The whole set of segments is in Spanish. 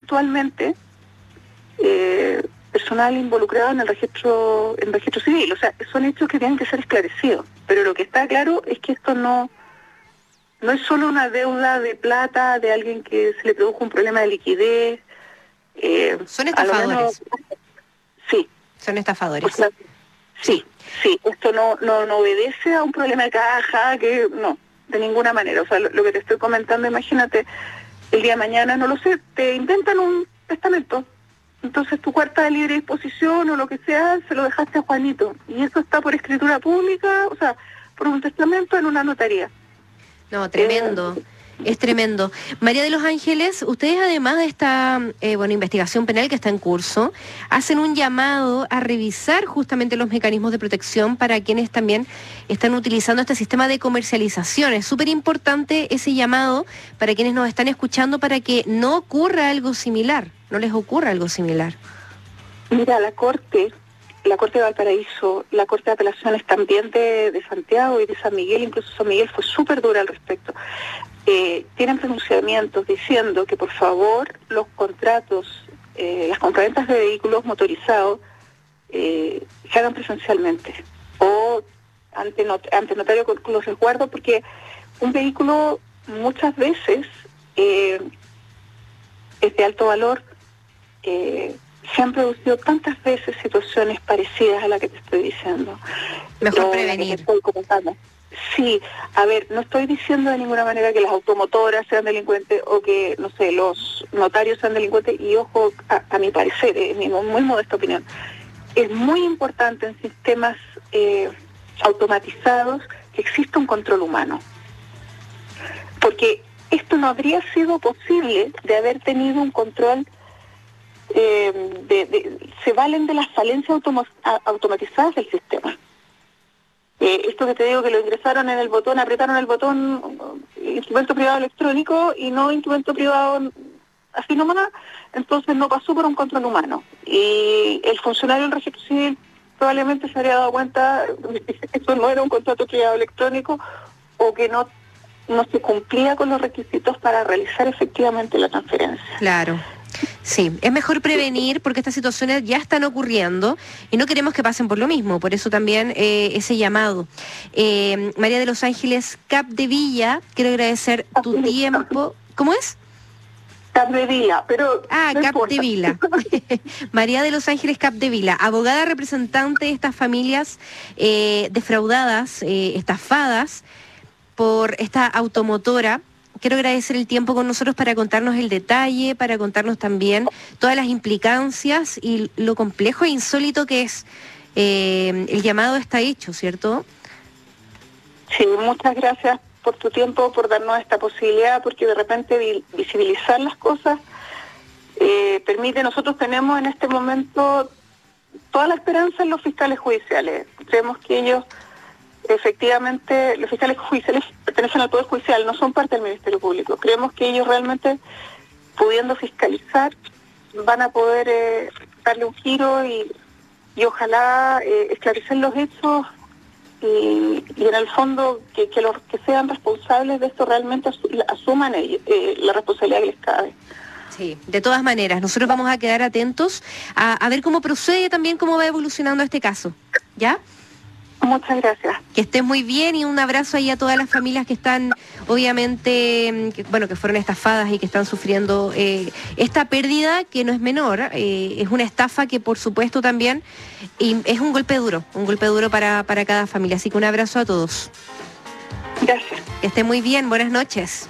actualmente personal involucrado en el registro civil. O sea, son hechos que tienen que ser esclarecidos. Pero lo que está claro es que esto no es solo una deuda de plata de alguien que se le produjo un problema de liquidez. Son estafadores. Menos, sí. Son estafadores. O sea, sí. Esto no obedece a un problema de caja, que no, de ninguna manera. O sea, lo que te estoy comentando, imagínate, el día de mañana, no lo sé, te inventan un testamento. Entonces tu carta de libre disposición o lo que sea, se lo dejaste a Juanito. Y eso está por escritura pública, o sea, por un testamento en una notaría. No, tremendo. Es tremendo. María de los Ángeles, ustedes además de esta investigación penal que está en curso, hacen un llamado a revisar justamente los mecanismos de protección para quienes también están utilizando este sistema de comercialización. Es súper importante ese llamado para quienes nos están escuchando para que no ocurra algo similar, no les ocurra algo similar. Mira, la Corte de Valparaíso, la Corte de Apelaciones también de Santiago y de San Miguel, incluso San Miguel fue súper dura al respecto. Tienen pronunciamientos diciendo que por favor los contratos, las compraventas de vehículos motorizados se hagan presencialmente o ante notario con los resguardos, porque un vehículo muchas veces es de alto valor. Se han producido tantas veces situaciones parecidas a la que te estoy diciendo. Mejor prevenir. Sí, a ver, no estoy diciendo de ninguna manera que las automotoras sean delincuentes o que, no sé, los notarios sean delincuentes, y ojo, a mi parecer, en mi muy modesta opinión, es muy importante en sistemas automatizados que exista un control humano. Porque esto no habría sido posible de haber tenido un control. Se valen de las falencias automatizadas del sistema. Esto que te digo, que lo ingresaron en el botón, apretaron el botón, instrumento privado electrónico y no instrumento privado así nomás, entonces no pasó por un control humano. Y el funcionario del registro civil probablemente se habría dado cuenta que eso no era un contrato privado electrónico o que no se cumplía con los requisitos para realizar efectivamente la transferencia. Claro. Sí, es mejor prevenir porque estas situaciones ya están ocurriendo y no queremos que pasen por lo mismo, por eso también ese llamado. María de los Ángeles Capdevila, quiero agradecer tu tiempo. ¿Cómo es? Capdevila, pero... no Capdevila. María de los Ángeles Capdevila, abogada representante de estas familias defraudadas, estafadas por esta automotora. Quiero agradecer el tiempo con nosotros para contarnos el detalle, para contarnos también todas las implicancias y lo complejo e insólito que es. El llamado está hecho, ¿cierto? Sí, muchas gracias por tu tiempo, por darnos esta posibilidad, porque de repente visibilizar las cosas permite. Nosotros tenemos en este momento toda la esperanza en los fiscales judiciales. Creemos que ellos... Efectivamente, los fiscales judiciales pertenecen al Poder Judicial, no son parte del Ministerio Público. Creemos que ellos realmente, pudiendo fiscalizar, van a poder darle un giro y ojalá esclarecer los hechos y en el fondo que los que sean responsables de esto realmente asuman la responsabilidad que les cabe. Sí, de todas maneras, nosotros vamos a quedar atentos a ver cómo procede también, cómo va evolucionando este caso, ¿ya? Muchas gracias. Que estés muy bien y un abrazo ahí a todas las familias que están, obviamente, que fueron estafadas y que están sufriendo esta pérdida que no es menor, es una estafa que por supuesto también y es un golpe duro para cada familia. Así que un abrazo a todos. Gracias. Que esté muy bien, buenas noches.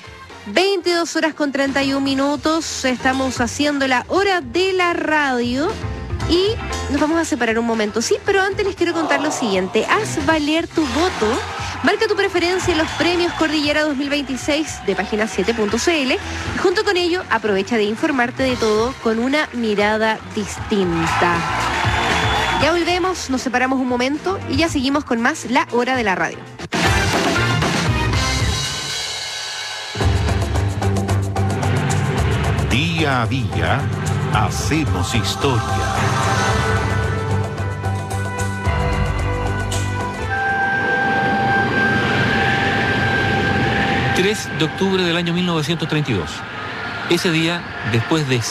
22:31, estamos haciendo la hora de la radio. Y nos vamos a separar un momento, sí, pero antes les quiero contar lo siguiente. Haz valer tu voto, marca tu preferencia en los premios Cordillera 2026 de página 7.cl y junto con ello aprovecha de informarte de todo con una mirada distinta. Ya volvemos, nos separamos un momento y ya seguimos con más La Hora de la Radio. Día a día hacemos historia. 3 de octubre del año 1932. Ese día, después de